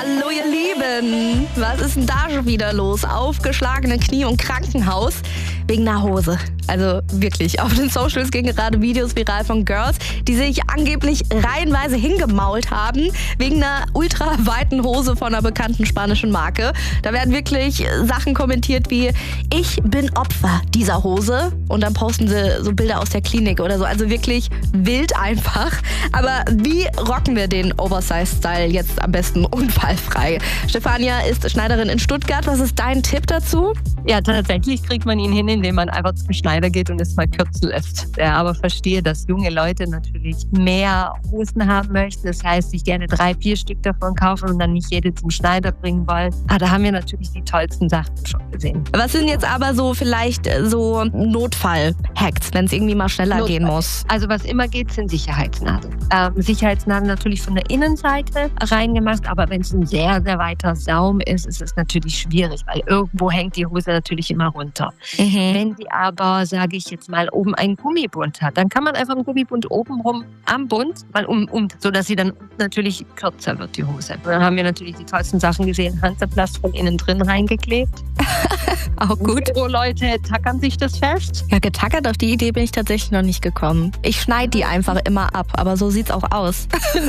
Hallo ihr Lieben, was ist denn da schon wieder los? Aufgeschlagene Knie und Krankenhaus wegen einer Hose. Also wirklich, auf den Socials gehen gerade Videos viral von Girls, die sich angeblich reihenweise hingemault haben wegen einer ultraweiten Hose von einer bekannten spanischen Marke. Da werden wirklich Sachen kommentiert wie, ich bin Opfer dieser Hose, und dann posten sie so Bilder aus der Klinik oder so. Also wirklich wild einfach. Aber wie rocken wir den Oversize-Style jetzt am besten unfallfrei? Stefania ist Schneiderin in Stuttgart. Was ist dein Tipp dazu? Ja, tatsächlich kriegt man ihn hin, indem man einfach zum Schneider geht und es mal kürzen lässt. Ja, aber verstehe, dass junge Leute natürlich mehr Hosen haben möchten. Das heißt, sich gerne 3-4 Stück davon kaufen und dann nicht jede zum Schneider bringen wollen. Aber da haben wir natürlich die tollsten Sachen schon gesehen. Was sind jetzt aber so vielleicht so Notfall-Hacks, wenn es irgendwie mal schneller gehen muss? Also was immer geht, sind Sicherheitsnadeln. Sicherheitsnadeln natürlich von der Innenseite reingemacht, aber wenn es ein sehr, sehr weiter Saum ist, ist es natürlich schwierig, weil irgendwo hängt die Hose natürlich immer runter. Wenn sie aber, sage ich jetzt mal, oben einen Gummibund hat, dann kann man einfach einen Gummibund oben rum am Bund mal sodass sie dann natürlich kürzer wird, die Hose. Und dann haben wir natürlich die tollsten Sachen gesehen, Hansaplast von innen drin reingeklebt. Auch gut. Leute tackern sich das fest. Ja, getackert, auf die Idee bin ich tatsächlich noch nicht gekommen. Ich schneide die einfach immer ab, aber so sieht's auch aus.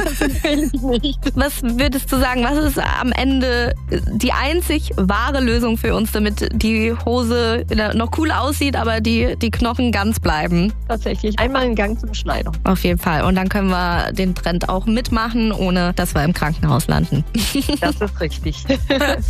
Was würdest du sagen, was ist am Ende die einzig wahre Lösung für uns, damit die Hose noch cool aussieht, aber die Knochen ganz bleiben? Tatsächlich einmal einen Gang zum Schneider. Auf jeden Fall. Und dann können wir den Trend auch mitmachen, ohne dass wir im Krankenhaus landen. Das ist richtig.